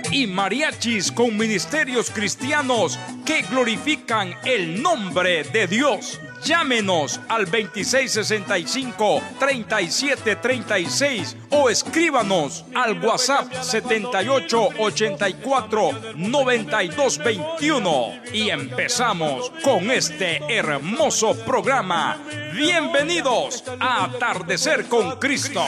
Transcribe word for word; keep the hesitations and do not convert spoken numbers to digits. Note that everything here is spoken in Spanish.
y mariachis con ministerios cristianos que glorifican el nombre de Dios. Llámenos al veintiséis sesenta y cinco, treinta y siete treinta y seis o escríbanos al WhatsApp setenta y ocho ochenta y cuatro noventa y dos veintiuno y empezamos con este hermoso programa. Bienvenidos a Atardecer con Cristo.